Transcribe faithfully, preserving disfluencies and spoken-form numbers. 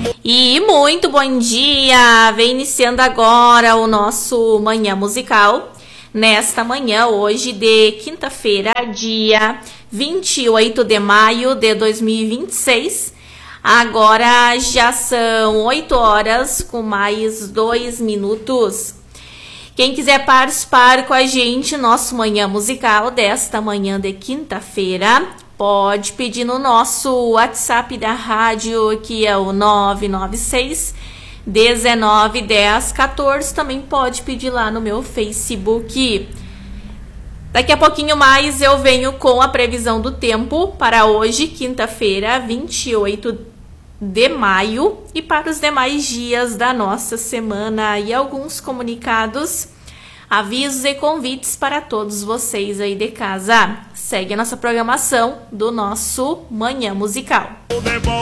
E muito bom dia! Vem iniciando agora o nosso Manhã Musical. Nesta manhã, hoje de quinta-feira, dia vinte e oito de maio de dois mil e vinte e seis. Agora já são oito horas com mais dois minutos. Quem quiser participar com a gente, nosso Manhã Musical desta manhã de quinta-feira, pode pedir no nosso WhatsApp da rádio, que é o nove nove seis, dezenove, dez, quatorze. Também pode pedir lá no meu Facebook. Daqui a pouquinho mais eu venho com a previsão do tempo para hoje, quinta-feira, vinte e oito de maio, e para os demais dias da nossa semana, e alguns comunicados, avisos e convites para todos vocês aí de casa. Segue a nossa programação do nosso Manhã Musical.